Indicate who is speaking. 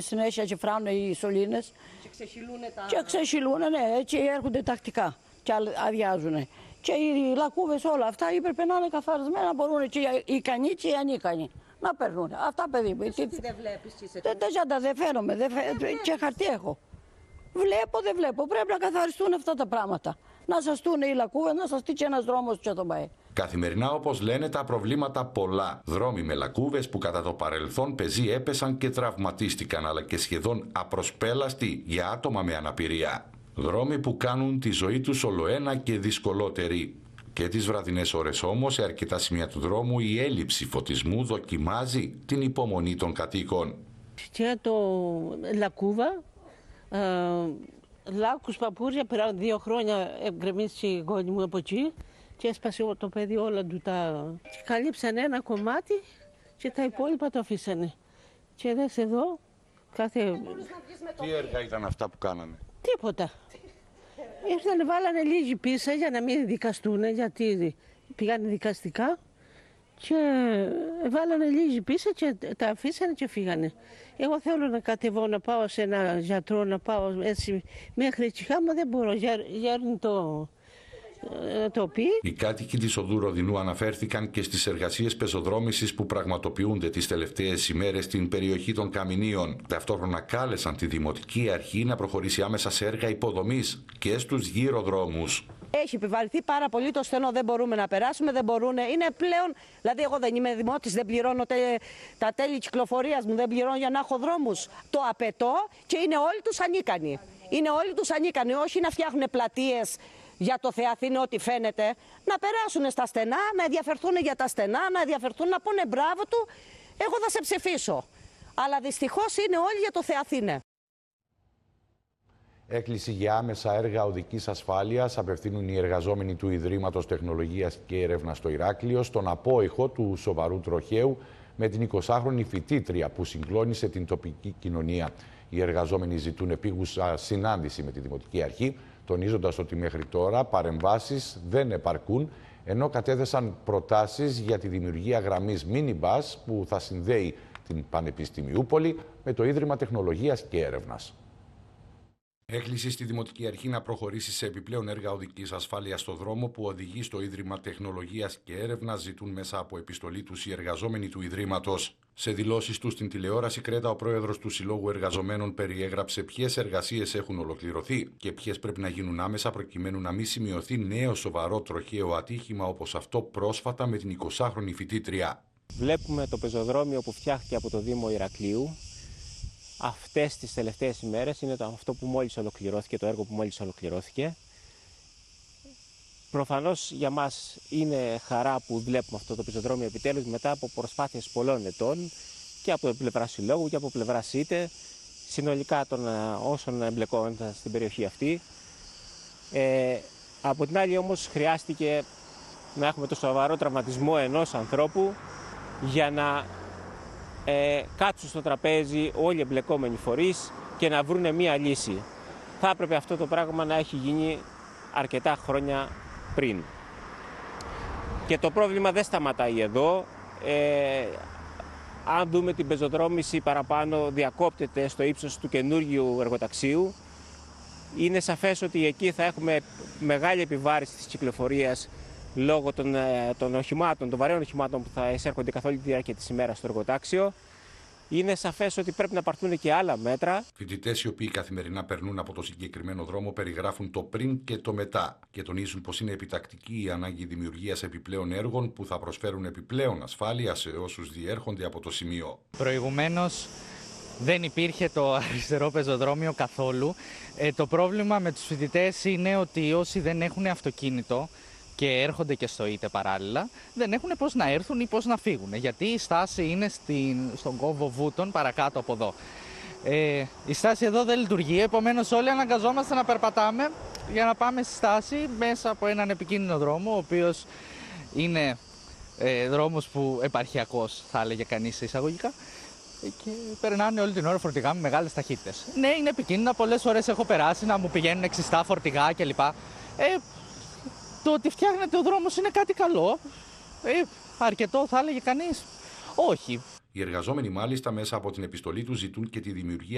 Speaker 1: συνέχεια και φράνουν οι σωλήνες. Και ξεχυλούνε ναι, έτσι έρχονται τακτικά και αδειάζουν. Και οι λακκούβες όλα αυτά έπρεπε να είναι καθαρισμένα, μπορούν και οι ικανοί και οι ανίκανοι να περνούν. Αυτά παιδί μου.
Speaker 2: Εσύ δεν βλέπεις, είσαι
Speaker 1: Δεν φαίνομαι, και χαρτί έχω. Δεν βλέπω. Πρέπει να καθαριστούν αυτά τα πράγματα. Να σαστούν οι λακκούβες, να σαστεί και ένας δρόμος και το πάει.
Speaker 3: Καθημερινά, όπως λένε, τα προβλήματα πολλά. Δρόμοι με λακκούβες που κατά το παρελθόν πεζοί έπεσαν και τραυματίστηκαν, αλλά και σχεδόν απροσπέλαστοι για άτομα με αναπηρία. Δρόμοι που κάνουν τη ζωή τους ολοένα και δυσκολότερη. Και τις βραδινές ώρες όμως, σε αρκετά σημεία του δρόμου, η έλλειψη φωτισμού δοκιμάζει την υπομονή των κατοίκων.
Speaker 4: Και το λακκούβα, λάκκους παπούρια, πήραν 2 χρόνια, γκρεμίσει η γόνη μου από εκεί και έσπασε το παιδί όλα του τα... Και καλύψανε ένα κομμάτι και τα υπόλοιπα το αφήσανε. Και δες εδώ, κάθε...
Speaker 3: Τι έργα ήταν αυτά που κάνανε?
Speaker 4: Τίποτα. Ήρθανε, βάλανε λίγη πίσα για να μην δικαστούν, γιατί πήγανε δικαστικά και βάλανε λίγη πίσα και τα αφήσανε και φύγανε. Εγώ θέλω να κατεβώ, να πάω σε ένα γιατρό, να πάω έτσι μέχρι Τσιχάμα, δεν μπορώ, για το πει.
Speaker 3: Οι κάτοικοι της οδού Ροδινού αναφέρθηκαν και στις εργασίες πεζοδρόμησης που πραγματοποιούνται τις τελευταίες ημέρες στην περιοχή των Καμινίων. Ταυτόχρονα κάλεσαν τη Δημοτική Αρχή να προχωρήσει άμεσα σε έργα υποδομής και στους γύρω δρόμους.
Speaker 2: Έχει επιβαρυνθεί πάρα πολύ το στενό, δεν μπορούμε να περάσουμε, δεν μπορούν. Είναι πλέον, δηλαδή εγώ δεν είμαι δημότης, δεν πληρώνω τα τέλη κυκλοφορίας μου, δεν πληρώνω για να έχω δρόμους. Το απαιτώ και είναι όλοι τους ανίκανοι. Είναι όλοι τους ανίκανοι, όχι να φτιάχνουν πλατείες για το Θεαθήνο ό,τι φαίνεται, να περάσουν στα στενά, να ενδιαφερθούν για τα στενά, να ενδιαφερθούν, να πούνε μπράβο του, εγώ θα σε ψηφίσω. Αλλά δυστυχώς είναι όλοι για το Θεαθήνε.
Speaker 5: Έκκληση για άμεσα έργα οδικής ασφάλειας απευθύνουν οι εργαζόμενοι του Ιδρύματος Τεχνολογίας και Έρευνας στο Ηράκλειο στον απόϊχο του σοβαρού τροχαίου με την 20χρονη φοιτήτρια που συγκλώνησε την τοπική κοινωνία. Οι εργαζόμενοι ζητούν επίγουσα συνάντηση με τη Δημοτική Αρχή, τονίζοντας ότι μέχρι τώρα παρεμβάσεις δεν επαρκούν, ενώ κατέθεσαν προτάσεις για τη δημιουργία γραμμής mini-bus που θα συνδέει την Πανεπιστημιούπολη με το Ίδρυμα Τεχνολογίας και Έρευνας.
Speaker 3: Έκκληση στη Δημοτική Αρχή να προχωρήσει σε επιπλέον έργα οδικής ασφάλειας στο δρόμο που οδηγεί στο Ίδρυμα Τεχνολογίας και Έρευνας, ζητούν μέσα από επιστολή τους οι εργαζόμενοι του Ιδρύματος. Σε δηλώσεις του στην τηλεόραση Κρέτα, ο πρόεδρος του Συλλόγου Εργαζομένων περιέγραψε ποιες εργασίες έχουν ολοκληρωθεί και ποιες πρέπει να γίνουν άμεσα προκειμένου να μην σημειωθεί νέο σοβαρό τροχαίο ατύχημα όπως αυτό πρόσφατα με την 20χρονη φοιτήτρια.
Speaker 6: Βλέπουμε το πεζοδρόμιο που φτιάχτηκε από το Δήμο Ηρακλείου. Αυτές τις τελευταίες ημέρες είναι αυτό που μόλις ολοκληρώθηκε, το έργο που μόλις ολοκληρώθηκε. Προφανώς για μας είναι χαρά που βλέπουμε αυτό το πεζοδρόμιο επιτέλους μετά από προσπάθειες πολλών ετών και από πλευρά συλλόγου και από πλευρά ΣΥΤΕ, συνολικά των όσων εμπλεκόνταν στην περιοχή αυτή. Από την άλλη όμως χρειάστηκε να έχουμε το σοβαρό τραυματισμό ενός ανθρώπου για να κάτσουν στο τραπέζι όλοι οι εμπλεκόμενοι φορείς και να βρουν μία λύση. Θα έπρεπε αυτό το πράγμα να έχει γίνει αρκετά χρόνια πριν. Και το πρόβλημα δεν σταματάει εδώ. Αν δούμε την πεζοδρόμηση παραπάνω διακόπτεται στο ύψος του καινούργιου εργοταξίου, είναι σαφές ότι εκεί θα έχουμε μεγάλη επιβάρυνση της κυκλοφορίας λόγω των οχημάτων, των βαρέων οχημάτων που θα εισέρχονται καθ' όλη τη διάρκεια της ημέρας στο εργοτάξιο. Είναι σαφές ότι πρέπει να πάρθουν και άλλα μέτρα.
Speaker 3: Φοιτητές οι οποίοι καθημερινά περνούν από το συγκεκριμένο δρόμο περιγράφουν το πριν και το μετά και τονίζουν πως είναι επιτακτική η ανάγκη δημιουργίας επιπλέον έργων που θα προσφέρουν επιπλέον ασφάλεια σε όσους διέρχονται από το σημείο.
Speaker 7: Προηγουμένως δεν υπήρχε το αριστερό πεζοδρόμιο καθόλου. Το πρόβλημα με τους φοιτητές είναι ότι όσοι δεν έχουν αυτοκίνητο και έρχονται και στο ΙΤΕ παράλληλα, δεν έχουν πώς να έρθουν ή πώς να φύγουν, γιατί η στάση είναι στον κόμβο Βούτων παρακάτω από εδώ. Η στάση εδώ δεν λειτουργεί, επομένως όλοι αναγκαζόμαστε να περπατάμε για να πάμε στη στάση μέσα από έναν επικίνδυνο δρόμο, ο οποίος είναι δρόμος που επαρχιακός, θα έλεγε κανείς εισαγωγικά, και περνάνε όλη την ώρα φορτηγά με μεγάλες ταχύτητες. Ναι, είναι επικίνδυνα, πολλές φορές έχω περάσει να μου πηγαίνουν εξιστά φορτηγά κλπ. Το ότι φτιάχνεται ο δρόμος είναι κάτι καλό, αρκετό θα έλεγε κανείς, όχι.
Speaker 3: Οι εργαζόμενοι μάλιστα μέσα από την επιστολή τους ζητούν και τη δημιουργία